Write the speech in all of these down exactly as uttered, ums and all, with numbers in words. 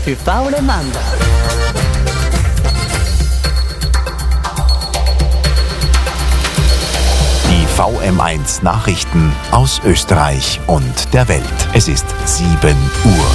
für faule Manda. Die V M eins Nachrichten aus Österreich und der Welt. Es ist sieben Uhr.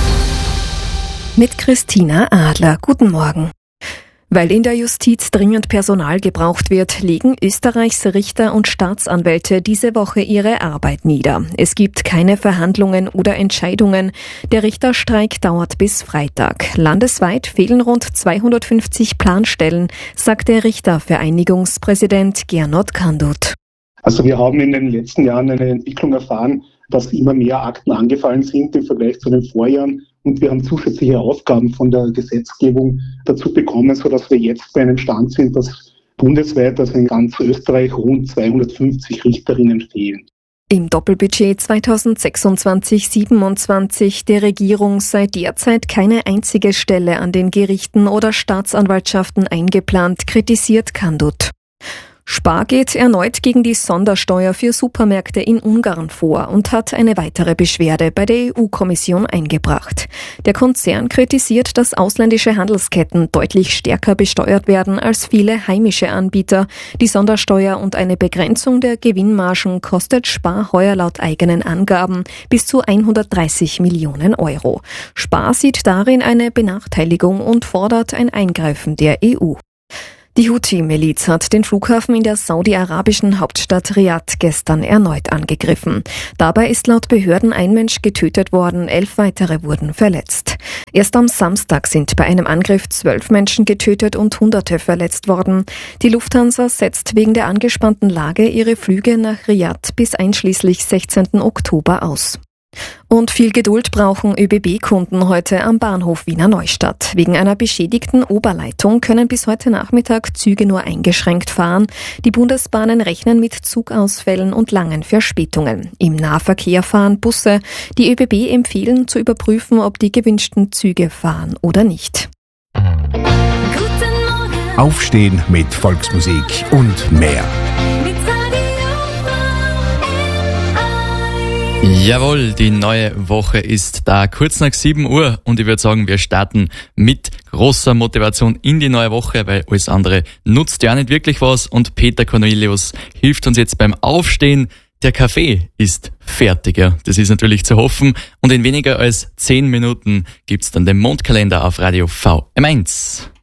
Mit Christina Adler. Guten Morgen. Weil in der Justiz dringend Personal gebraucht wird, legen Österreichs Richter und Staatsanwälte diese Woche ihre Arbeit nieder. Es gibt keine Verhandlungen oder Entscheidungen. Der Richterstreik dauert bis Freitag. Landesweit fehlen rund zweihundertfünfzig Planstellen, sagt der Richtervereinigungspräsident Gernot Kandut. Also wir haben in den letzten Jahren eine Entwicklung erfahren, dass immer mehr Akten angefallen sind im Vergleich zu den Vorjahren. Und wir haben zusätzliche Aufgaben von der Gesetzgebung dazu bekommen, sodass wir jetzt bei einem Stand sind, dass bundesweit, also in ganz Österreich, rund zweihundertfünfzig Richterinnen fehlen. Im Doppelbudget zweitausendsechsundzwanzig siebenundzwanzig der Regierung sei derzeit keine einzige Stelle an den Gerichten oder Staatsanwaltschaften eingeplant, kritisiert Kandut. Spar geht erneut gegen die Sondersteuer für Supermärkte in Ungarn vor und hat eine weitere Beschwerde bei der E U-Kommission eingebracht. Der Konzern kritisiert, dass ausländische Handelsketten deutlich stärker besteuert werden als viele heimische Anbieter. Die Sondersteuer und eine Begrenzung der Gewinnmargen kostet Spar heuer laut eigenen Angaben bis zu hundertdreißig Millionen Euro. Spar sieht darin eine Benachteiligung und fordert ein Eingreifen der E U. Die Houthi-Miliz hat den Flughafen in der saudi-arabischen Hauptstadt Riad gestern erneut angegriffen. Dabei ist laut Behörden ein Mensch getötet worden, elf weitere wurden verletzt. Erst am Samstag sind bei einem Angriff zwölf Menschen getötet und Hunderte verletzt worden. Die Lufthansa setzt wegen der angespannten Lage ihre Flüge nach Riad bis einschließlich sechzehnten Oktober aus. Und viel Geduld brauchen ÖBB-Kunden heute am Bahnhof Wiener Neustadt. Wegen einer beschädigten Oberleitung können bis heute Nachmittag Züge nur eingeschränkt fahren. Die Bundesbahnen rechnen mit Zugausfällen und langen Verspätungen. Im Nahverkehr fahren Busse. Die ÖBB empfehlen zu überprüfen, ob die gewünschten Züge fahren oder nicht. Aufstehen mit Volksmusik und mehr. Jawohl, die neue Woche ist da, kurz nach sieben Uhr, und ich würde sagen, wir starten mit großer Motivation in die neue Woche, weil alles andere nutzt ja nicht wirklich was, und Peter Cornelius hilft uns jetzt beim Aufstehen. Der Kaffee ist fertig, ja, das ist natürlich zu hoffen, und in weniger als zehn Minuten gibt's dann den Mondkalender auf Radio V M eins.